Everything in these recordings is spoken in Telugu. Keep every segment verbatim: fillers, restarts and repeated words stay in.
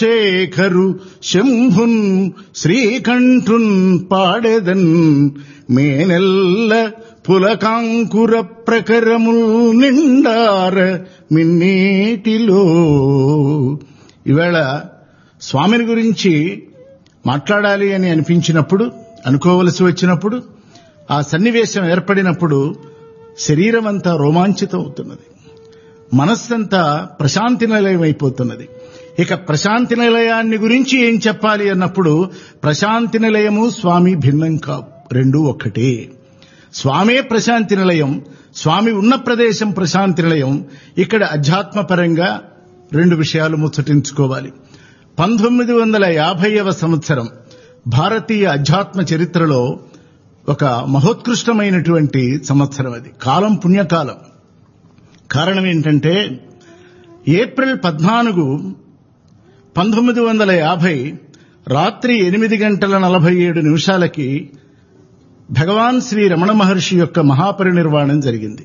శేఖరు శంభున్ శ్రీకంఠున్ పాడెదన్ మేనెల్ల పులకాంకుర ప్రకరముల్ నిండార మిన్నేటిలో. ఈవేళ స్వామిని గురించి మాట్లాడాలి అని అనిపించినప్పుడు, అనుకోవలసి వచ్చినప్పుడు, ఆ సన్నివేశం ఏర్పడినప్పుడు శరీరం అంతా రోమాంచితం అవుతున్నది, మనస్సంతా ప్రశాంతి నిలయమైపోతున్నది. ఇక ప్రశాంతి నిలయాన్ని గురించి ఏం చెప్పాలి అన్నప్పుడు ప్రశాంతి నిలయము స్వామి భిన్నం కావు, రెండూ ఒక్కటే. స్వామే ప్రశాంతి నిలయం, స్వామి ఉన్న ప్రదేశం ప్రశాంతి నిలయం. ఇక్కడ అధ్యాత్మపరంగా రెండు విషయాలు ముచ్చటించుకోవాలి. పంతొమ్మిది వందల యాభైవ సంవత్సరం భారతీయ అధ్యాత్మ చరిత్రలో ఒక మహోత్కృష్టమైనటువంటి సంవత్సరం. అది కాలం పుణ్యకాలం. కారణం ఏంటంటే ఏప్రిల్ పద్నాలుగు పంతొమ్మిది వందల యాభై రాత్రి ఎనిమిది గంటల నలభై ఏడు నిమిషాలకి భగవాన్ శ్రీ రమణ మహర్షి యొక్క మహాపరినిర్వాణం జరిగింది.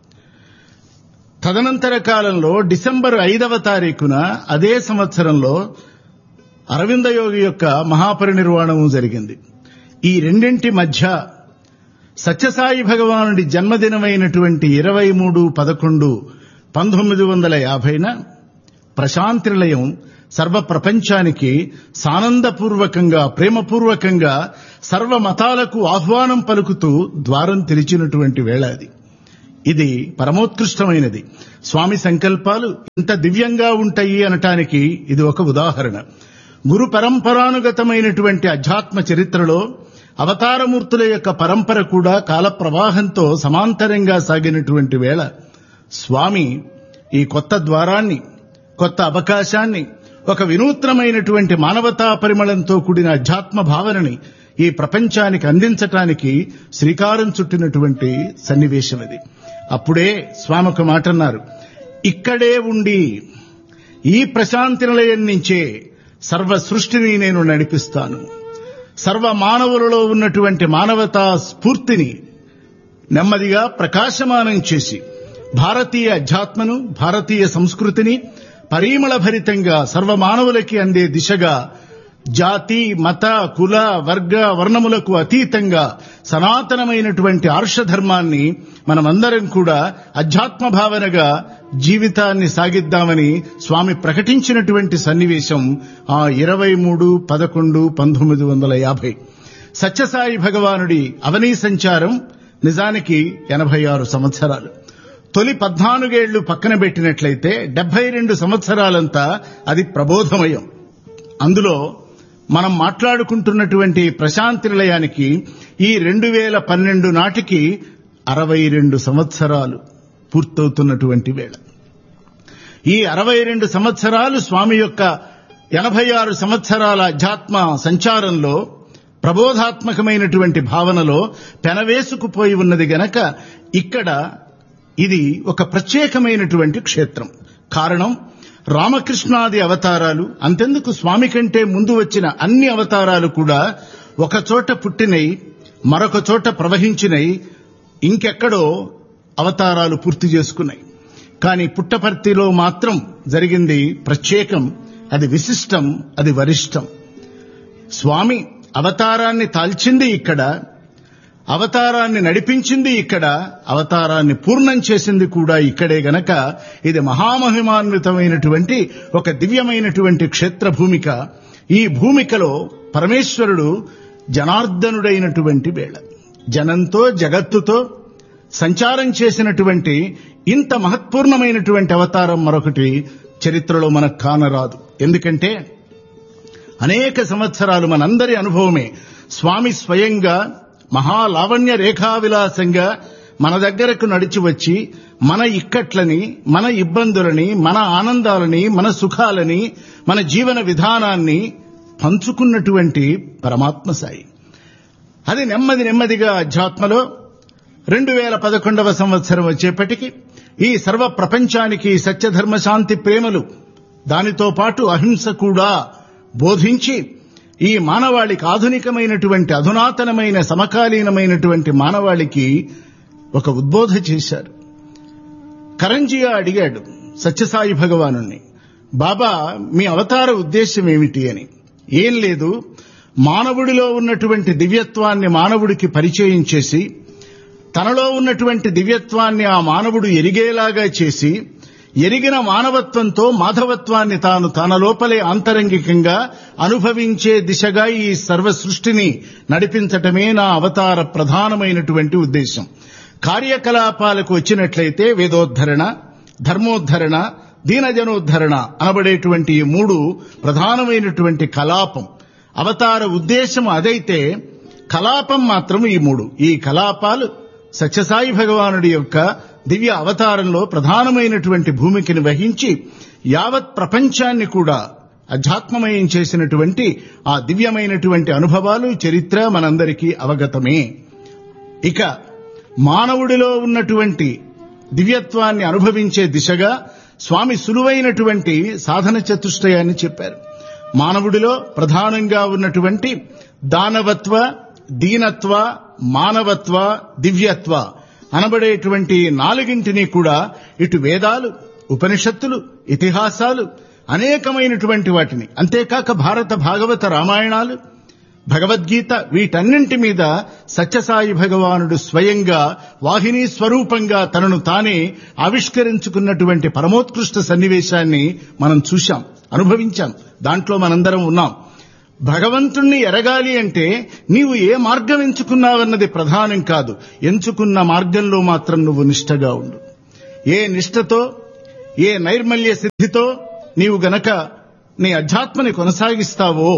తదనంతర కాలంలో డిసెంబర్ ఐదవ తారీఖున అదే సంవత్సరంలో అరవింద యోగి యొక్క మహాపరినిర్వాణము జరిగింది. ఈ రెండింటి మధ్య సత్యసాయి భగవానుడి జన్మదినమైనటువంటి ఇరవై మూడు పదకొండు పంతొమ్మిది వందల యాభైన ప్రశాంతి నిలయం సర్వ ప్రపంచానికి సానందపూర్వకంగా, ప్రేమపూర్వకంగా సర్వ మతాలకు ఆహ్వానం పలుకుతూ ద్వారం తెరిచినటువంటి వేళ అది. ఇది పరమోత్కృష్టమైనది. స్వామి సంకల్పాలు ఇంత దివ్యంగా ఉంటాయి అనటానికి ఇది ఒక ఉదాహరణ. గురు పరంపరానుగతమైనటువంటి అధ్యాత్మ చరిత్రలో అవతారమూర్తుల యొక్క పరంపర కూడా కాల ప్రవాహంతో సమాంతరంగా సాగినటువంటి వేళ స్వామి ఈ కొత్త ద్వారాన్ని, కొత్త అవకాశాన్ని, ఒక వినూత్నమైనటువంటి మానవతా పరిమళంతో కూడిన అధ్యాత్మ భావనని ఈ ప్రపంచానికి అందించటానికి శ్రీకారం చుట్టినటువంటి సన్నివేశం ఇది. అప్పుడే స్వామి ఒక మాట అన్నారు, ఇక్కడే ఉండి ఈ ప్రశాంతి నిలయం నుంచే సర్వ సృష్టిని నేను నడిపిస్తాను. సర్వ మానవులలో ఉన్నటువంటి మానవతా స్ఫూర్తిని నెమ్మదిగా ప్రకాశమానం చేసి భారతీయ అధ్యాత్మను, భారతీయ సంస్కృతిని పరిమళ భరితంగా సర్వమానవులకి అందే దిశగా జాతి, మత, కుల, వర్గ, వర్ణములకు అతీతంగా సనాతనమైనటువంటి ఆర్షధర్మాన్ని మనమందరం కూడా అధ్యాత్మ భావనగా జీవితాన్ని సాగిద్దామని స్వామి ప్రకటించినటువంటి సన్నివేశం ఆ ఇరవై మూడు పదకొండు పంతొమ్మిది వందల యాభై. సత్యసాయి భగవానుడి అవనీ సంచారం నిజానికి ఎనభై ఆరు సంవత్సరాలు. తొలి పద్నాలుగేళ్లు పక్కన పెట్టినట్లయితే డెబ్బై రెండు సంవత్సరాలంతా అది ప్రబోధమయం. అందులో మనం మాట్లాడుకుంటున్నటువంటి ప్రశాంతి నిలయానికి ఈ రెండు వేల పన్నెండు నాటికి అరవై రెండు సంవత్సరాలు పూర్తవుతున్నటువంటి వేళ. ఈ అరవై రెండు సంవత్సరాలు స్వామి యొక్క ఎనభై ఆరు సంవత్సరాల అధ్యాత్మ సంచారంలో, ప్రబోధాత్మకమైనటువంటి భావనలో పెనవేసుకుపోయి ఉన్నది గనక ఇక్కడ ఇది ఒక ప్రత్యేకమైనటువంటి క్షేత్రం. కారణం, రామకృష్ణాది అవతారాలు, అంతెందుకు స్వామి కంటే ముందు వచ్చిన అన్ని అవతారాలు కూడా ఒక చోట పుట్టినై, మరొక చోట ప్రవహించినై, ఇంకెక్కడో అవతారాలు పూర్తి చేసుకున్నాయి. కానీ పుట్టపర్తిలో మాత్రం జరిగింది ప్రత్యేకం, అది విశిష్టం, అది వరిష్టం. స్వామి అవతారాన్ని తాల్చింది ఇక్కడ, అవతారాన్ని నడిపించింది ఇక్కడ, అవతారాన్ని పూర్ణం చేసింది కూడా ఇక్కడే గనక ఇది మహామహిమాన్వితమైనటువంటి ఒక దివ్యమైనటువంటి క్షేత్ర భూమిక. ఈ భూమికలో పరమేశ్వరుడు జనార్దనుడైనటువంటి వేళ, జనంతో జగత్తుతో సంచారం చేసినటువంటి ఇంత మహత్పూర్ణమైనటువంటి అవతారం మరొకటి చరిత్రలో మనకు కానరాదు. ఎందుకంటే అనేక సంవత్సరాలు మనందరి అనుభవమే స్వామి స్వయంగా మహాలావణ్య రేఖా విలాసంగా మన దగ్గరకు నడిచి వచ్చి మన ఇక్కట్లని, మన ఇబ్బందులని, మన ఆనందాలని, మన సుఖాలని, మన జీవన విధానాన్ని పంచుకున్నటువంటి పరమాత్మ సాయి. అది నెమ్మది నెమ్మదిగా అధ్యాత్మలో రెండు వేల పదకొండవ సంవత్సరం వచ్చేప్పటికి ఈ సర్వ ప్రపంచానికి సత్యధర్మ శాంతి ప్రేమలు, దానితో పాటు అహింస కూడా బోధించి ఈ మానవాళికి ఆధునికమైనటువంటి అధునాతనమైన సమకాలీనమైనటువంటి మానవాళికి ఒక ఉద్బోధ చేశారు. కరంజియా అడిగాడు సత్యసాయి భగవానుణ్ణి, బాబా మీ అవతార ఉద్దేశం ఏమిటి అని. ఏం లేదు, మానవుడిలో ఉన్నటువంటి దివ్యత్వాన్ని మానవుడికి పరిచయం చేసి తనలో ఉన్నటువంటి దివ్యత్వాన్ని ఆ మానవుడు ఎరిగేలాగా చేసి ఎరిగిన మానవత్వంతో మాధవత్వాన్ని తాను తన లోపలే ఆంతరంగికంగా అనుభవించే దిశగా ఈ సర్వ సృష్టిని నడిపించటమే నా అవతార ప్రధానమైనటువంటి ఉద్దేశం. కార్యకలాపాలకు వచ్చినట్లయితే వేదోద్ధరణ, ధర్మోద్ధరణ, దీనజనోద్ధరణ అనబడేటువంటి ఈ మూడు ప్రధానమైనటువంటి కలాపం. అవతార ఉద్దేశం అదైతే కలాపం మాత్రం ఈ మూడు. ఈ కలాపాలు సత్యసాయి భగవానుడి యొక్క దివ్య అవతారంలో ప్రధానమైనటువంటి భూమికను వహించి యావత్ ప్రపంచాన్ని కూడా అధ్యాత్మమయం చేసినటువంటి ఆ దివ్యమైనటువంటి అనుభవాలు, చరిత్ర మనందరికీ అవగతమే. ఇక మానవుడిలో ఉన్నటువంటి దివ్యత్వాన్ని అనుభవించే దిశగా స్వామి సులువైనటువంటి సాధన చతుష్టయాన్ని చెప్పారు. మానవుడిలో ప్రధానంగా ఉన్నటువంటి దానవత్వ, దీనత్వ, మానవత్వ, దివ్యత్వ అనబడేటువంటి నాలుగింటిని కూడా ఇటు వేదాలు, ఉపనిషత్తులు, ఇతిహాసాలు అనేకమైనటువంటి వాటిని, అంతేకాక భారత భాగవత రామాయణాలు, భగవద్గీత, వీటన్నింటి మీద సత్యసాయి భగవానుడు స్వయంగా వాహినీ స్వరూపంగా తనను తానే ఆవిష్కరించుకున్నటువంటి పరమోత్కృష్ట సన్నివేశాన్ని మనం చూశాం, అనుభవించాం. దాంట్లో మనందరం ఉన్నాం. భగవంతుణ్ణి ఎరగాలి అంటే నీవు ఏ మార్గం ఎంచుకున్నావన్నది ప్రధానం కాదు. ఎంచుకున్న మార్గంలో మాత్రం నువ్వు నిష్ఠగా ఉండు. ఏ నిష్ఠతో, ఏ నైర్మల్య సిద్ధితో నీవు గనక నీ అధ్యాత్మని కొనసాగిస్తావో,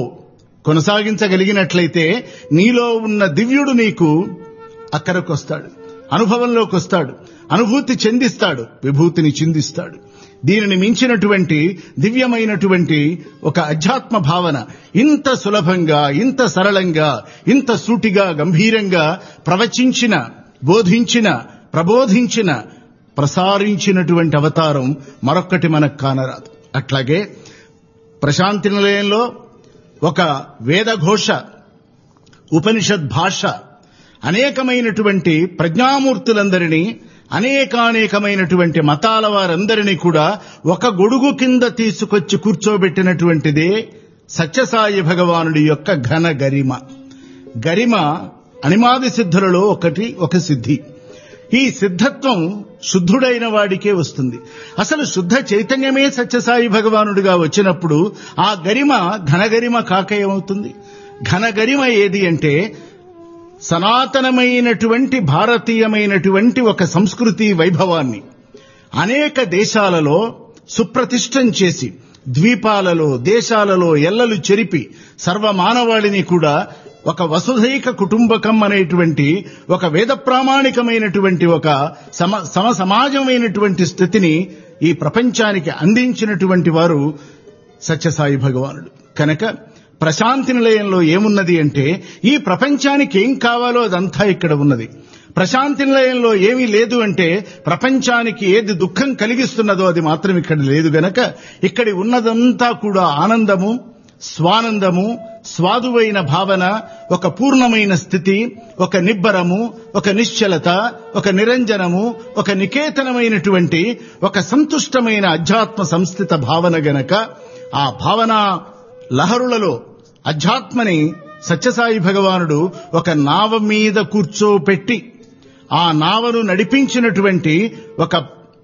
కొనసాగించగలిగినట్లయితే నీలో ఉన్న దివ్యుడు నీకు అక్కడికొస్తాడు, అనుభవంలోకి వస్తాడు, అనుభూతి చెందిస్తాడు, విభూతిని చిందిస్తాడు. దీనిని మించినటువంటి దివ్యమైనటువంటి ఒక అధ్యాత్మ భావన ఇంత సులభంగా, ఇంత సరళంగా, ఇంత సూటిగా, గంభీరంగా ప్రవచించిన, బోధించిన, ప్రబోధించిన, ప్రసారించినటువంటి అవతారం మరొక్కటి మనకు కానరాదు. అట్లాగే ప్రశాంతి నిలయంలో ఒక వేదఘోష, ఉపనిషద్ భాష అనేకమైనటువంటి ప్రజ్ఞామూర్తులందరినీ, అనేకానేకమైనటువంటి మతాల వారందరినీ కూడా ఒక గొడుగు కింద తీసుకొచ్చి కూర్చోబెట్టినటువంటిదే సత్యసాయి భగవానుడి యొక్క ఘన గరిమ. గరిమ అనిమాది సిద్ధులలో ఒకటి, ఒక సిద్ధి. ఈ సిద్ధత్వం శుద్ధుడైన వాడికే వస్తుంది. అసలు శుద్ధ చైతన్యమే సత్యసాయి భగవానుడిగా వచ్చినప్పుడు ఆ గరిమ ఘనగరిమ కాక ఏమవుతుంది? ఘనగరిమ ఏది అంటే సనాతనమైనటువంటి భారతీయమైనటువంటి ఒక సంస్కృతి వైభవాన్ని అనేక దేశాలలో సుప్రతిష్టం చేసి, ద్వీపాలలో, దేశాలలో ఎల్లలు చెరిపి సర్వమానవాళిని కూడా ఒక వసుధైక కుటుంబకం అనేటువంటి ఒక వేద ప్రామాణికమైనటువంటి ఒక సమ సమ సమాజమైనటువంటి స్థితిని ఈ ప్రపంచానికి అందించినటువంటి వారు సత్యసాయి భగవానుడు. కనుక ప్రశాంతి నిలయంలో ఏమున్నది అంటే ఈ ప్రపంచానికి ఏం కావాలో అదంతా ఇక్కడ ఉన్నది. ప్రశాంతి నిలయంలో ఏమీ లేదు అంటే ప్రపంచానికి ఏది దుఃఖం కలిగిస్తున్నదో అది మాత్రం ఇక్కడ లేదు. గనక ఇక్కడి ఉన్నదంతా కూడా ఆనందము, స్వానందము, స్వాదువైన భావన, ఒక పూర్ణమైన స్థితి, ఒక నిబ్బరము, ఒక నిశ్చలత, ఒక నిరంజనము, ఒక నికేతనమైనటువంటి ఒక సంతుష్టమైన అధ్యాత్మ సంస్థిత భావన. గనక ఆ భావన లహరులలో అధ్యాత్మని సత్యసాయి భగవానుడు ఒక నావ మీద కూర్చోపెట్టి ఆ నావను నడిపించినటువంటి ఒక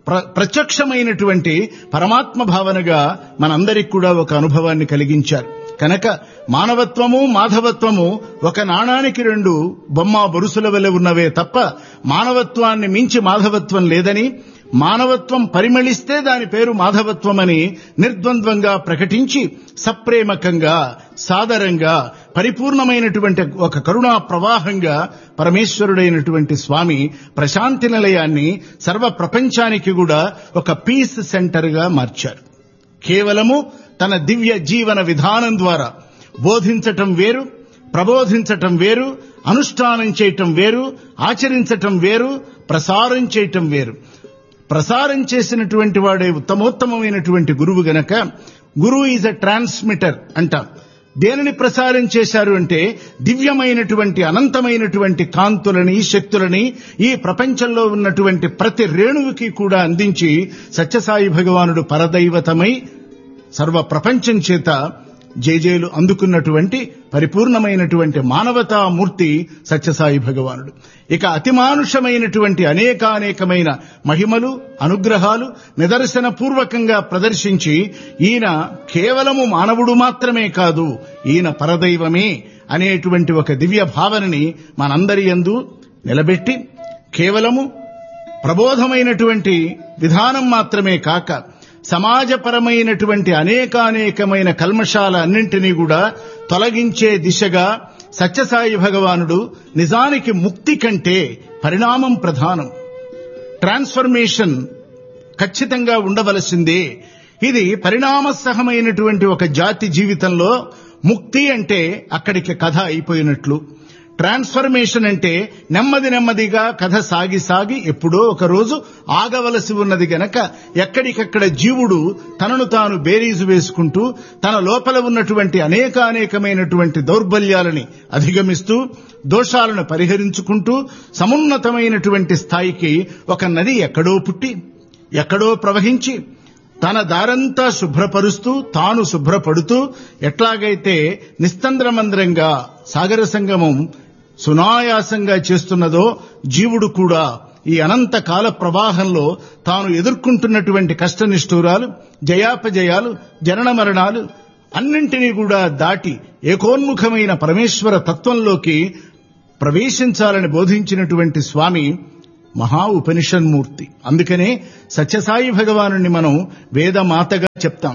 ప్రత్యక్షమైనటువంటి పరమాత్మ భావనగా మనందరికి కూడా ఒక అనుభవాన్ని కలిగించారు. కనుక మానవత్వము, మాధవత్వము ఒక నాణానికి రెండు బొమ్మ బొరుసుల వలె ఉన్నవే తప్ప మానవత్వాన్ని మించి మాధవత్వం లేదని, మానవత్వం పరిమళిస్తే దాని పేరు మాధవత్వమని నిర్ద్వంద్వంగా ప్రకటించి సప్రేమకంగా, సాదరంగా, పరిపూర్ణమైనటువంటి ఒక కరుణా ప్రవాహంగా పరమేశ్వరుడైనటువంటి స్వామి ప్రశాంతి నిలయాన్ని సర్వ ప్రపంచానికి కూడా ఒక పీస్ సెంటర్ గా మార్చారు. కేవలము తన దివ్య జీవన విధానం ద్వారా బోధించటం వేరు, ప్రబోధించటం వేరు, అనుష్ఠానం చేయటం వేరు, ఆచరించటం వేరు, ప్రసారం చేయటం వేరు. ప్రసారం చేసినటువంటి వాడే ఉత్తమోత్తమైనటువంటి గురువు గనక గురువు ఈజ్ అ ట్రాన్స్మిటర్ అంటాం. దేనిని ప్రసారం చేశారు అంటే దివ్యమైనటువంటి అనంతమైనటువంటి కాంతులని, శక్తులని ఈ ప్రపంచంలో ఉన్నటువంటి ప్రతి రేణువుకి కూడా అందించి సత్యసాయి భగవానుడు పరదైవతమై సర్వ ప్రపంచం చేత జేజేలు అందుకున్నటువంటి పరిపూర్ణమైనటువంటి మానవతామూర్తి సత్యసాయి భగవానుడు. ఇక అతిమానుషమైనటువంటి అనేకానేకమైన మహిమలు, అనుగ్రహాలు నిదర్శన పూర్వకంగా ప్రదర్శించి ఈయన కేవలము మానవుడు మాత్రమే కాదు, ఈయన పరదైవమే అనేటువంటి ఒక దివ్య భావనని మనందరి యందు నిలబెట్టి కేవలము ప్రబోధమైనటువంటి విధానం మాత్రమే కాక సమాజపరమైనటువంటి అనేకానేకమైన కల్మషాల అన్నింటినీ కూడా తొలగించే దిశగా సత్యసాయి భగవానుడు నిజానికి ముక్తి కంటే పరిణామం ప్రధానం, ట్రాన్స్ఫర్మేషన్ ఖచ్చితంగా ఉండవలసిందే. ఇది పరిణామసహమైనటువంటి ఒక జాతి జీవితంలో ముక్తి అంటే అక్కడికి కథ అయిపోయినట్లు, ట్రాన్స్ఫర్మేషన్ అంటే నెమ్మది నెమ్మదిగా కథ సాగి సాగి ఎప్పుడో ఒక రోజు ఆగవలసి ఉన్నది గనక ఎక్కడికక్కడ జీవుడు తనను తాను బేరీజు వేసుకుంటూ తన లోపల ఉన్నటువంటి అనేకానేకమైనటువంటి దౌర్బల్యాలని అధిగమిస్తూ దోషాలను పరిహరించుకుంటూ సమున్నతమైనటువంటి స్థాయికి ఒక నది ఎక్కడో పుట్టి ఎక్కడో ప్రవహించి తన దారంతా శుభ్రపరుస్తూ తాను శుభ్రపడుతూ ఎట్లాగైతే నిస్తంద్రమంద్రంగా సాగర సంగమం సునాయాసంగా చేస్తున్నదో జీవుడు కూడా ఈ అనంత కాల ప్రవాహంలో తాను ఎదుర్కొంటున్నటువంటి కష్టనిష్ఠూరాలు, జయాపజయాలు, జనన మరణాలు అన్నింటినీ కూడా దాటి ఏకోన్ముఖమైన పరమేశ్వర తత్వంలోకి ప్రవేశించాలని బోధించినటువంటి స్వామి మహా ఉపనిషన్మూర్తి. అందుకనే సత్యసాయి భగవానుని మనం వేదమాతగా చెప్తాం.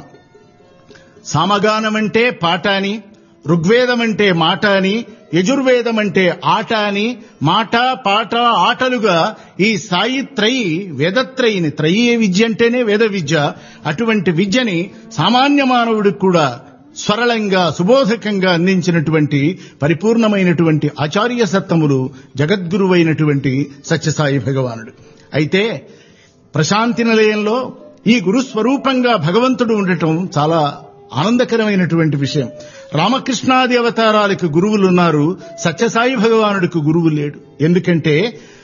సామగానమంటే పాట అని, ఋగ్వేదమంటే మాట అని, యజుర్వేదమంటే ఆట అని, మాట పాట ఆటలుగా ఈ సాయి త్రయి వేదత్రయిని, త్రయీ విద్య అంటేనే వేద విద్య. అటువంటి విద్యని సామాన్య మానవుడికి కూడా సరళంగా సుబోధకంగా అందించినటువంటి పరిపూర్ణమైనటువంటి ఆచార్య సత్తములు జగద్గురువైనటువంటి సత్యసాయి భగవానుడు. అయితే ప్రశాంతి నిలయంలో ఈ గురుస్వరూపంగా భగవంతుడు ఉండటం చాలా ఆనందకరమైనటువంటి విషయం. రామకృష్ణాది అవతారాలకు గురువులున్నారు, సత్యసాయి భగవానుడికి గురువు లేడు. ఎందుకంటే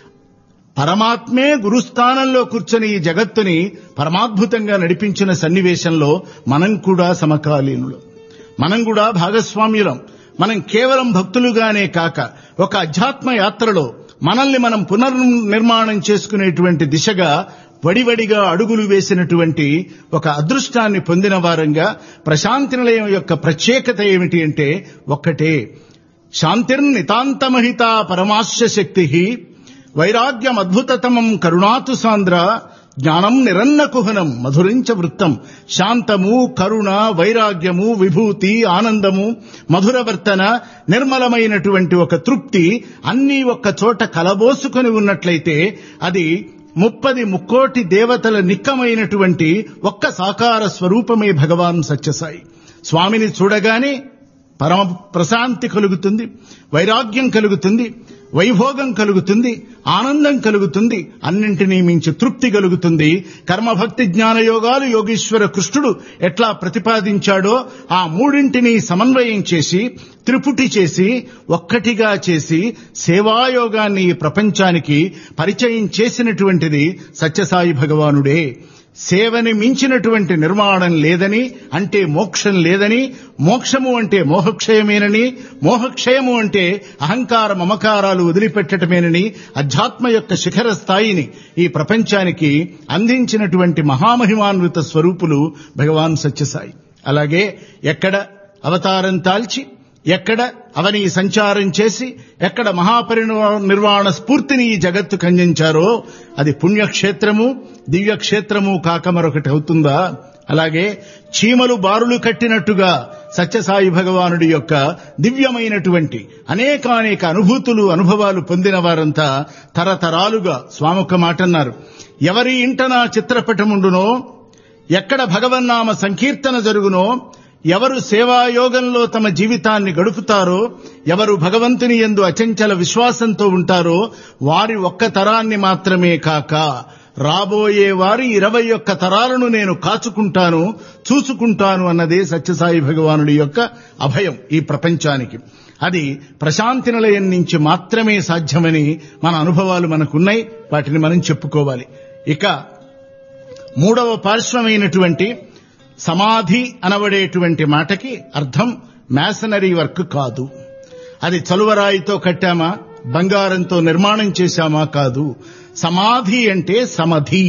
పరమాత్మే గురుస్థానంలో కూర్చొని ఈ జగత్తుని పరమాద్భుతంగా నడిపించిన సన్నివేశంలో మనం కూడా సమకాలీనులు, మనం కూడా భాగస్వామ్యులం. మనం కేవలం భక్తులుగానే కాక ఒక అధ్యాత్మ యాత్రలో మనల్ని మనం పునర్నిర్మాణం చేసుకునేటువంటి దిశగా వడివడిగా అడుగులు వేసినటువంటి ఒక అదృష్టాన్ని పొందిన వారంగా ప్రశాంతి నిలయం యొక్క ప్రత్యేకత ఏమిటి అంటే ఒక్కటే, శాంతిర్నితాంతమహిత పరమాశ్య శక్తి, వైరాగ్యం అద్భుతతమం కరుణాతు సాంద్ర, జ్ఞానం నిరన్న కుహనం మధురించ వృత్తం. శాంతము, కరుణ, వైరాగ్యము, విభూతి, ఆనందము, మధురవర్తన, నిర్మలమైనటువంటి ఒక తృప్తి అన్నీ ఒక్క చోట కలబోసుకొని ఉన్నట్లయితే అది ముప్పది ముక్కోటి దేవతల నిక్కమైనటువంటి ఒక్క సాకార స్వరూపమే భగవాన్ సత్యసాయి. స్వామిని చూడగానే పరమ ప్రశాంతి కలుగుతుంది, వైరాగ్యం కలుగుతుంది, వైభోగం కలుగుతుంది, ఆనందం కలుగుతుంది, అన్నింటినీ మించి తృప్తి కలుగుతుంది. కర్మభక్తి జ్ఞానయోగాలు యోగీశ్వర కృష్ణుడు ఎట్లా ప్రతిపాదించాడో ఆ మూడింటిని సమన్వయం చేసి త్రిపుటి చేసి ఒక్కటిగా చేసి సేవాయోగాన్ని ప్రపంచానికి పరిచయం చేసినటువంటిది సత్యసాయి భగవానుడే. సేవని మించినటువంటి నిర్మాణం లేదని, అంటే మోక్షం లేదని, మోక్షము అంటే మోహక్షయమేనని, మోహక్షయము అంటే అహంకార మమకారాలు వదిలిపెట్టటమేనని అధ్యాత్మ యొక్క శిఖర స్థాయిని ఈ ప్రపంచానికి అందించినటువంటి మహామహిమాన్విత స్వరూపులు భగవాన్ సత్యసాయి. అలాగే ఎక్కడ అవతారం తాల్చి, ఎక్కడ అవని సంచారం చేసి, ఎక్కడ మహాపరినిర్వాణ స్ఫూర్తిని ఈ జగత్తుకు అందించారో అది పుణ్యక్షేత్రము దివ్యక్షేత్రము కాక మరొకటి అవుతుందా? అలాగే చీమలు బారులు కట్టినట్టుగా సత్యసాయి భగవానుడి యొక్క దివ్యమైనటువంటి అనేకానేక అనుభూతులు అనుభవాలు పొందిన వారంతా తరతరాలుగా స్వామి ఒక మాట అన్నారు, ఎవరి ఇంట నా చిత్రపటముండునో, ఎక్కడ భగవన్నామ సంకీర్తన జరుగునో, ఎవరు సేవాయోగంలో తమ జీవితాన్ని గడుపుతారో, ఎవరు భగవంతుని యందు అచంచల విశ్వాసంతో ఉంటారో వారి ఒక్క తరాన్ని మాత్రమే కాక రాబోయే వారి ఇరవై ఒక్క తరాలను నేను కాచుకుంటాను, చూసుకుంటాను అన్నదే సత్యసాయి భగవానుడి యొక్క అభయం ఈ ప్రపంచానికి. అది ప్రశాంతి నిలయం నుంచి మాత్రమే సాధ్యమని మన అనుభవాలు మనకున్నాయి, వాటిని మనం చెప్పుకోవాలి. ఇక మూడవ పార్శ్వమైనటువంటి సమాధి అనబడేటువంటి మాటకి అర్థం మ్యాసనరీ వర్క్ కాదు. అది చలువరాయితో కట్టామా, బంగారంతో నిర్మాణం చేశామా కాదు. సమాధి అంటే సమధి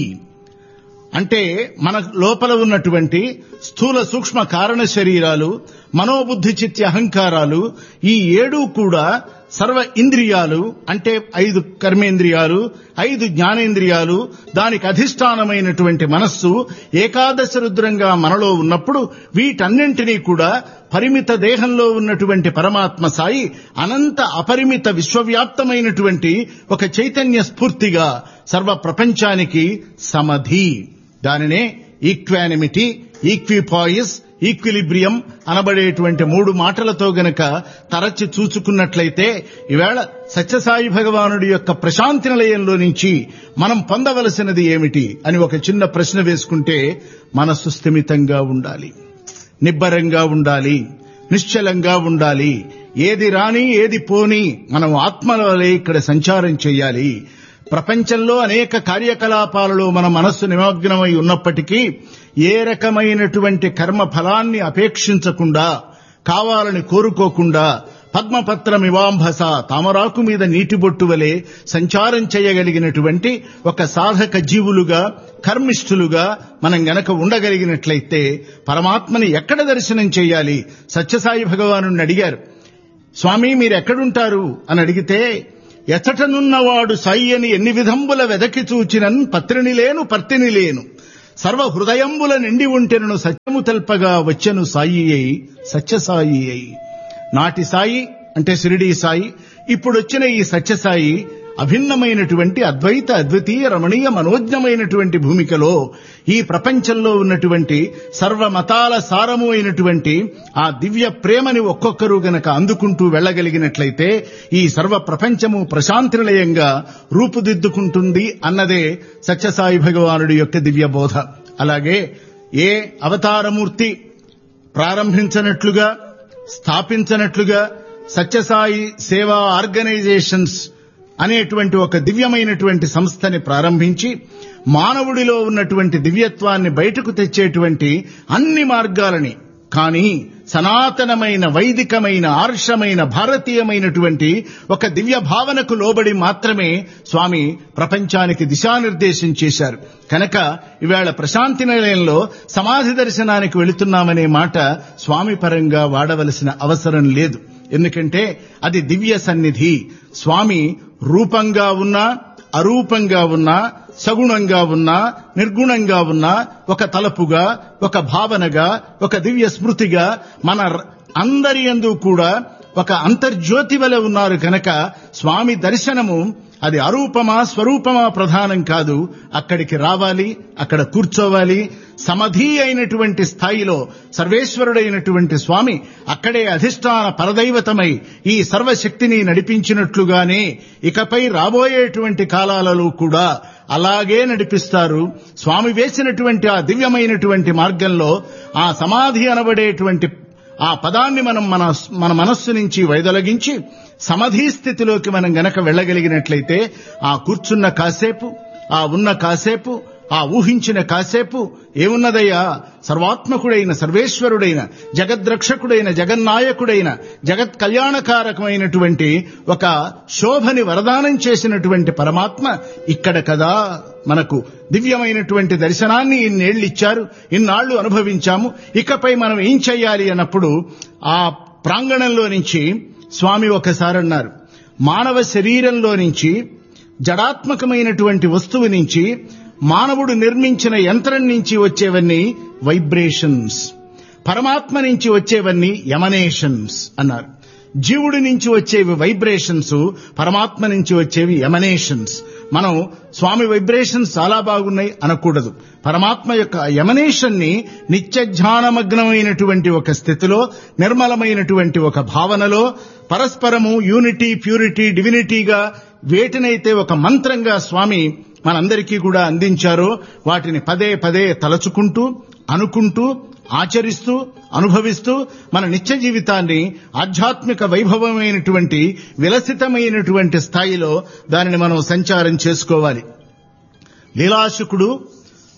అంటే మన లోపల ఉన్నటువంటి స్థూల సూక్ష్మ కారణ శరీరాలు, మనోబుద్ధి చిత్త అహంకారాలు, ఈ ఏడు కూడా సర్వ ఇంద్రియాలు అంటే ఐదు కర్మేంద్రియాలు, ఐదు జ్ఞానేంద్రియాలు, దానికి అధిష్టానమైనటువంటి మనస్సు ఏకాదశ రుద్రంగా మనలో ఉన్నప్పుడు వీటన్నింటినీ కూడా పరిమిత దేహంలో ఉన్నటువంటి పరమాత్మ సాయి అనంత అపరిమిత విశ్వవ్యాప్తమైనటువంటి ఒక చైతన్య స్ఫూర్తిగా సర్వ ప్రపంచానికి సమధి, దానినే ఈక్వానిమిటీ, ఈక్విపాయిస్, ఈక్విలిబ్రియం అనబడేటువంటి మూడు మాటలతో గనక తరచి చూచుకున్నట్లయితే ఈవేళ సత్యసాయి భగవానుడి యొక్క ప్రశాంతి నిలయంలో నుంచి మనం పొందవలసినది ఏమిటి అని ఒక చిన్న ప్రశ్న వేసుకుంటే, మనస్సు స్థిమితంగా ఉండాలి, నిబ్బరంగా ఉండాలి, నిశ్చలంగా ఉండాలి. ఏది రాని ఏది పోని మనం ఆత్మల వలె ఇక్కడ సంచారం చేయాలి. ప్రపంచంలో అనేక కార్యకలాపాలలో మన మనస్సు నిమగ్నమై ఉన్నప్పటికీ ఏ రకమైనటువంటి కర్మ ఫలాన్ని అపేక్షించకుండా, కావాలని కోరుకోకుండా పద్మపత్రమివాంభస తామరాకు మీద నీటి బొట్టు వలె సంచారం చేయగలిగినటువంటి ఒక సాధక జీవులుగా, కర్మిష్ఠులుగా మనం గనక ఉండగలిగినట్లయితే పరమాత్మని ఎక్కడ దర్శనం చేయాలి? సత్యసాయి భగవానుడిని అడిగారు, స్వామి మీరెక్కడుంటారు అని అడిగితే, ఎచ్చటనున్నవాడు సాయి అని ఎన్ని విధంబుల వెదకి చూచినన్ పత్రిని లేను పర్తిని లేను, సర్వ హృదయంబుల నిండి ఉంటెను సత్యము తెల్పగా వచ్చెను సాయి అయి సత్యసాయి అయి. నాటి సాయి అంటే షిరిడీ సాయి, ఇప్పుడొచ్చిన ఈ సత్యసాయి అభిన్నమైనటువంటి అద్వైత అద్వితీయ రమణీయ మనోజ్ఞమైనటువంటి భూమికలో ఈ ప్రపంచంలో ఉన్నటువంటి సర్వ మతాల సారము అయినటువంటి ఆ దివ్య ప్రేమని ఒక్కొక్కరు గనక అందుకుంటూ వెళ్లగలిగినట్లయితే ఈ సర్వ ప్రపంచము ప్రశాంతి నిలయంగా రూపుదిద్దుకుంటుంది అన్నదే సత్యసాయి భగవానుడి యొక్క దివ్య బోధ. అలాగే ఏ అవతారమూర్తి ప్రారంభించనట్లుగా, స్థాపించనట్లుగా సత్యసాయి సేవా ఆర్గనైజేషన్స్ అనేటువంటి ఒక దివ్యమైనటువంటి సంస్థని ప్రారంభించి మానవుడిలో ఉన్నటువంటి దివ్యత్వాన్ని బయటకు తెచ్చేటువంటి అన్ని మార్గాలని, కానీ సనాతనమైన వైదికమైన ఆర్షమైన భారతీయమైనటువంటి ఒక దివ్య భావనకు లోబడి మాత్రమే స్వామి ప్రపంచానికి దిశానిర్దేశం చేశారు. కనుక ఇవాళ ప్రశాంతి నిలయంలో సమాధి దర్శనానికి వెళుతున్నామనే మాట స్వామి పరంగా వాడవలసిన అవసరం లేదు. ఎందుకంటే అది దివ్య సన్నిధి. స్వామి రూపంగా ఉన్నా, అరూపంగా ఉన్నా, సగుణంగా ఉన్నా, నిర్గుణంగా ఉన్నా, ఒక తలపుగా, ఒక భావనగా, ఒక దివ్య స్మృతిగా మన అందరి యందు కూడా ఒక అంతర్జ్యోతి వలె ఉన్నారు. కనుక స్వామి దర్శనము అది అరూపమా స్వరూపమా ప్రధానం కాదు. అక్కడికి రావాలి, అక్కడ కూర్చోవాలి. సమధి అయినటువంటి స్థాయిలో సర్వేశ్వరుడైనటువంటి స్వామి అక్కడే అధిష్టాన పరదైవతమై ఈ సర్వశక్తిని నడిపించినట్లుగానే ఇకపై రాబోయేటువంటి కాలాలలో కూడా అలాగే నడిపిస్తారు. స్వామి వేసినటువంటి ఆ దివ్యమైనటువంటి మార్గంలో ఆ సమాధి అనబడేటువంటి ఆ పదాన్ని మనం మన మన మనస్సు నుంచి వైదొలగించి సమాధి స్థితిలోకి మనం గనక వెళ్ళగలిగినట్లయితే ఆ కూర్చున్న కాసేపు, ఆ ఉన్న కాసేపు, ఆ ఊహించిన కాసేపు ఏమున్నదయ్యా, సర్వాత్మకుడైన సర్వేశ్వరుడైన జగద్రక్షకుడైన జగన్నాయకుడైన జగత్ కళ్యాణకారకమైనటువంటి ఒక శోభని వరదానం చేసినటువంటి పరమాత్మ ఇక్కడ కదా మనకు దివ్యమైనటువంటి దర్శనాన్ని ఇన్నేళ్లు ఇచ్చారు, ఇన్నాళ్లు అనుభవించాము. ఇకపై మనం ఏం చెయ్యాలి అన్నప్పుడు ఆ ప్రాంగణంలో నుంచి స్వామి ఒకసారి అన్నారు, మానవ శరీరంలో నుంచి జడాత్మకమైనటువంటి వస్తువు నుంచి మానవుడు నిర్మించిన యంత్రం నుంచి వచ్చేవన్నీ వైబ్రేషన్స్, పరమాత్మ నుంచి వచ్చేవన్నీ ఎమనేషన్స్ అన్నారు. జీవుడి నుంచి వచ్చేవి వైబ్రేషన్స్, పరమాత్మ నుంచి వచ్చేవి ఎమనేషన్స్. మనం స్వామి వైబ్రేషన్స్ చాలా బాగున్నాయి అనకూడదు. పరమాత్మ యొక్క ఎమనేషన్ ని నిత్య ధ్యానమగ్నమైనటువంటి ఒక స్థితిలో, నిర్మలమైనటువంటి ఒక భావనలో పరస్పరము యూనిటీ, ప్యూరిటీ, డివినిటీగా వేటినైతే ఒక మంత్రంగా స్వామి మనందరికీ కూడా అందించారో వాటిని పదే పదే తలచుకుంటూ, అనుకుంటూ, ఆచరిస్తూ, అనుభవిస్తూ మన నిత్య జీవితాన్ని ఆధ్యాత్మిక వైభవమైనటువంటి విలసితమైనటువంటి స్థాయిలో దానిని మనం సంచారం చేసుకోవాలి. లీలాశుకుడు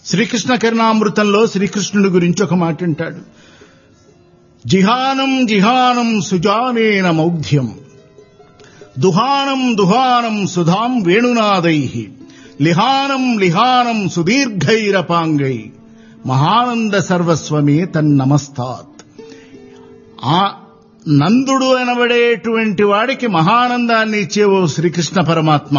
శ్రీకృష్ణ కరుణామృతంలో శ్రీకృష్ణుడి గురించి ఒక మాట అంటాడు. జిహానం జిహానం సుజానేన మౌఢ్యం దుహానం దుహానం సుధాం వేణునాదైః లిహానం లిహానం సుదీర్ఘైరపాంగై మహానంద సర్వస్వమే తన్నమస్తాత్. ఆ నందుడు అనబడేటువంటి వాడికి మహానందాన్ని ఇచ్చేవో శ్రీకృష్ణ పరమాత్మ,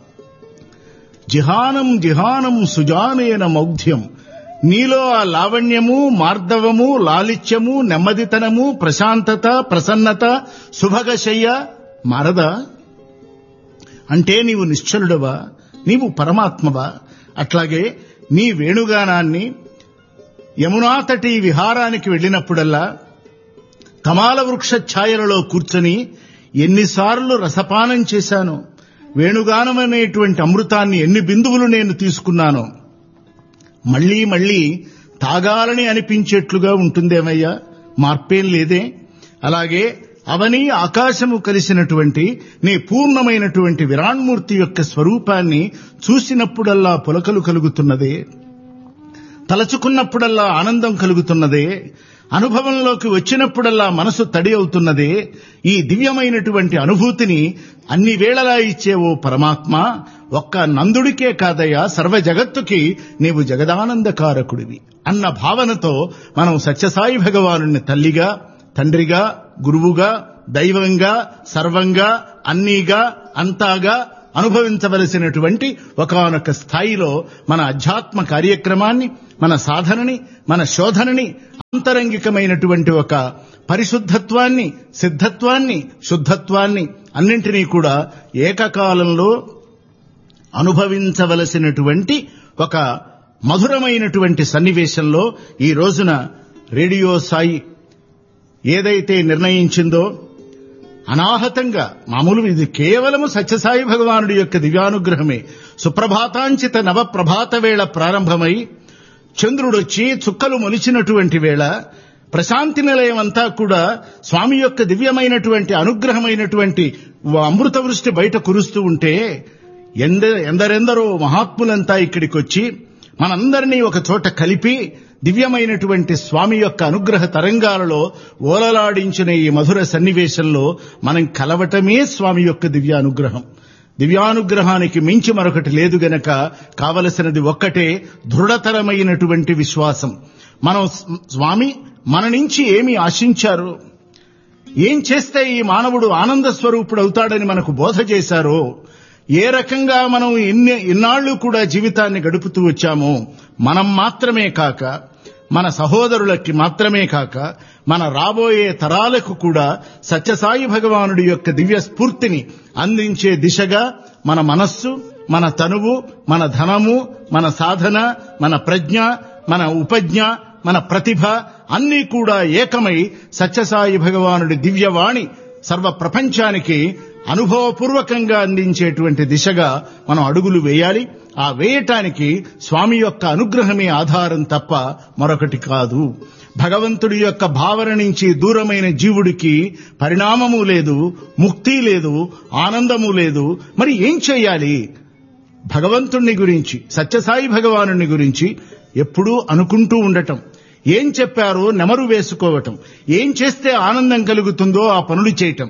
జిహానం జిహానం సుజానేన మౌఢ్యం, నీలో ఆ లావణ్యము, మార్దవము, లాలిత్యము, నెమ్మదితనము, ప్రశాంతత, ప్రసన్నత, సుభగశయ్య మారదా? అంటే నీవు నిశ్చలుడవా? నీవు పరమాత్మవా? అట్లాగే నీ వేణుగానాన్ని యమునా తటి విహారానికి వెళ్ళినప్పుడల్లా కమాల వృక్ష ఛాయలలో కూర్చొని ఎన్నిసార్లు రసపానం చేశాను, వేణుగానం అనేటువంటి అమృతాన్ని ఎన్ని బిందువులు నేను తీసుకున్నాను, మళ్లీ మళ్లీ తాగాలని అనిపించేట్లుగా ఉంటుందేమయ్యా, మార్పేం లేదే. అలాగే అవని ఆకాశము కలిసినటువంటి నీ పూర్ణమైనటువంటి విరాణ్మూర్తి యొక్క స్వరూపాన్ని చూసినప్పుడల్లా పులకలు కలుగుతున్నదే, తలచుకున్నప్పుడల్లా ఆనందం కలుగుతున్నదే, అనుభవంలోకి వచ్చినప్పుడల్లా మనసు తడి అవుతున్నదే. ఈ దివ్యమైనటువంటి అనుభూతిని అన్ని వేళలా ఇచ్చే ఓ పరమాత్మ, ఒక్క నందుడికే కాదయ్యా, సర్వ జగత్తుకి నీవు జగదానందకారకుడివి అన్న భావనతో మనం సత్యసాయి భగవానుని తల్లిగా, తండ్రిగా, గురువుగా, దైవంగా, సర్వంగా, అన్నీగా, అంతాగా అనుభవించవలసినటువంటి ఒకానొక స్థాయిలో మన అధ్యాత్మ కార్యక్రమాన్ని, మన సాధనని, మన శోధనని, అంతరంగికమైనటువంటి ఒక పరిశుద్ధత్వాన్ని, సిద్ధత్వాన్ని, శుద్ధత్వాన్ని అన్నింటినీ కూడా ఏకకాలంలో అనుభవించవలసినటువంటి ఒక మధురమైనటువంటి సన్నివేశంలో ఈ రోజున రేడియో సాయి ఏదైతే నిర్ణయించిందో, అనాహతంగా మామూలు ఇది కేవలము సత్యసాయి భగవానుడి యొక్క దివ్యానుగ్రహమే. సుప్రభాతాంచిత నవ ప్రభాత వేళ ప్రారంభమై చంద్రుడొచ్చి చుక్కలు మొలిచినటువంటి వేళ ప్రశాంతి నిలయం అంతా కూడా స్వామి యొక్క దివ్యమైనటువంటి అనుగ్రహమైనటువంటి అమృత వృష్టి బయట కురుస్తూ ఉంటే ఎందరెందరో మహాత్ములంతా ఇక్కడికి వచ్చి మనందరినీ ఒక చోట కలిపి దివ్యమైనటువంటి స్వామి యొక్క అనుగ్రహ తరంగాలలో ఓలలాడించిన ఈ మధుర సన్నివేశంలో మనం కలవటమే స్వామి యొక్క దివ్యానుగ్రహం. దివ్యానుగ్రహానికి మించి మరొకటి లేదు గనక కావలసినది ఒక్కటే, దృఢతరమైనటువంటి విశ్వాసం. మనం స్వామి మన నుంచి ఏమి ఆశించారో, ఏం చేస్తే ఈ మానవుడు ఆనంద స్వరూపుడు అవుతాడని మనకు బోధ చేశారో, ఏ రకంగా మనం ఇన్ని ఇన్నాళ్లు కూడా జీవితాన్ని గడుపుతూ వచ్చామో, మనం మాత్రమే కాక మన సహోదరులకి మాత్రమే కాక మన రాబోయే తరాలకు కూడా సత్యసాయి భగవానుడి యొక్క దివ్య స్ఫూర్తిని అందించే దిశగా మన మనస్సు, మన తనువు, మన ధనము, మన సాధన, మన ప్రజ్ఞ, మన ఉపజ్ఞ, మన ప్రతిభ అన్నీ కూడా ఏకమై సత్యసాయి భగవానుడి దివ్యవాణి సర్వ ప్రపంచానికి అనుభవపూర్వకంగా అందించేటువంటి దిశగా మనం అడుగులు వేయాలి. ఆ వేయటానికి స్వామి యొక్క అనుగ్రహమే ఆధారం తప్ప మరొకటి కాదు. భగవంతుడి యొక్క భావన నుంచి దూరమైన జీవుడికి పరిణామము లేదు, ముక్తి లేదు, ఆనందము లేదు. మరి ఏం చేయాలి? భగవంతుణ్ణి గురించి, సత్యసాయి భగవానుని గురించి ఎప్పుడూ అనుకుంటూ ఉండటం, ఏం చెప్పారో నెమరు వేసుకోవటం, ఏం చేస్తే ఆనందం కలుగుతుందో ఆ పనులు చేయటం,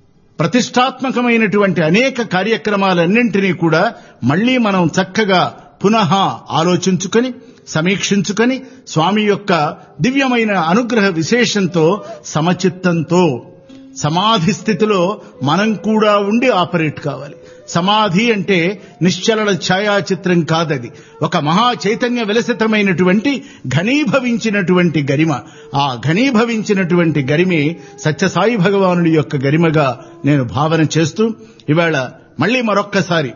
ప్రతిష్టాత్మకమైనటువంటి అనేక కార్యక్రమాలన్నింటినీ కూడా మళ్లీ మనం చక్కగా పునః ఆలోచించుకొని, సమీక్షించుకొని స్వామి యొక్క దివ్యమైన అనుగ్రహ విశేషంతో, సమచిత్తంతో, సమాధి స్థితిలో మనం కూడా ఉండి ఆపరేట్ కావాలి. సమాధి అంటే నిశ్చలన ఛాయాచిత్రం కాదది, ఒక మహా చైతన్య విలసితమైనటువంటి ఘనీభవించినటువంటి గరిమ. ఆ ఘనీభవించినటువంటి గరిమే సత్యసాయి భగవానుడి యొక్క గరిమగా నేను భావన చేస్తూ, ఇవాళ మళ్లీ మరొక్కసారి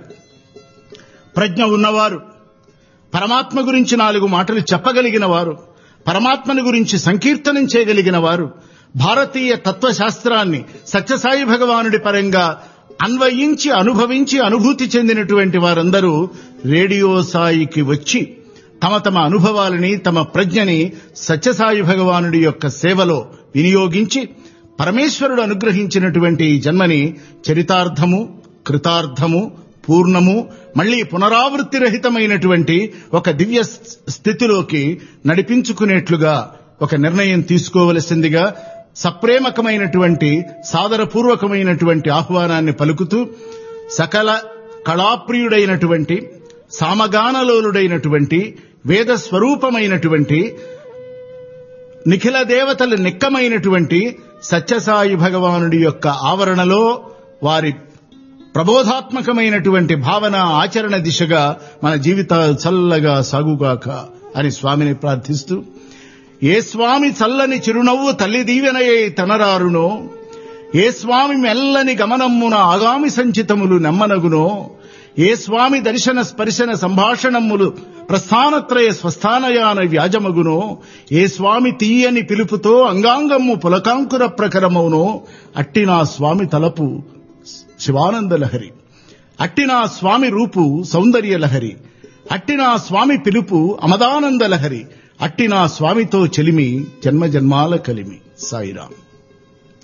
ప్రజ్ఞ ఉన్నవారు, పరమాత్మ గురించి నాలుగు మాటలు చెప్పగలిగిన వారు, పరమాత్మని గురించి సంకీర్తనం చేయగలిగిన వారు, భారతీయ తత్వశాస్త్రాన్ని సత్యసాయి భగవానుడి పరంగా అన్వయించి, అనుభవించి, అనుభూతి చెందినటువంటి వారందరూ రేడియో సాయికి వచ్చి తమ తమ అనుభవాలని, తమ ప్రజ్ఞని సత్యసాయి భగవానుడి యొక్క సేవలో వినియోగించి పరమేశ్వరుడు అనుగ్రహించినటువంటి ఈ జన్మని చరితార్థము, కృతార్థము, పూర్ణము, మళ్లీ పునరావృత్తి రహితమైనటువంటి ఒక దివ్య స్థితిలోకి నడిపించుకునేట్లుగా ఒక నిర్ణయం తీసుకోవలసిందిగా సప్రేమకమైనటువంటి సాదరపూర్వకమైనటువంటి ఆహ్వానాన్ని పలుకుతూ సకల కళాప్రియుడైనటువంటి సామగానలోలుడైనటువంటి వేద స్వరూపమైనటువంటి నిఖిల దేవతల నిక్కమైనటువంటి సత్యసాయి భగవానుడి యొక్క ఆవరణలో వారి ప్రబోధాత్మకమైనటువంటి భావన ఆచరణ దిశగా మన జీవితాలు చల్లగా సాగుగాక అని స్వామిని ప్రార్థిస్తూ, ఏ స్వామి చల్లని చిరునవ్వు తల్లి దీవెనయే తనరారునో, ఏ స్వామి మెల్లని గమనమ్మున ఆగామి సంచితములు నెమ్మనగునో, ఏ స్వామి దర్శన స్పర్శన సంభాషణములు ప్రస్థానత్రయ స్వస్థానయాన వ్యాజమగునో, ఏ స్వామి తీయని పిలుపుతో అంగాంగమ్ము పులకాంకుర ప్రకరమవునో, అట్టి నా స్వామి తలపు శివానందలహరి, అట్టి నా స్వామి రూపు సౌందర్యలహరి, అట్టి నా స్వామి పిలుపు అమదానందలహరి, అట్టి నా స్వామితో చెలిమి జన్మ జన్మాల కలిమి. సాయిరాం.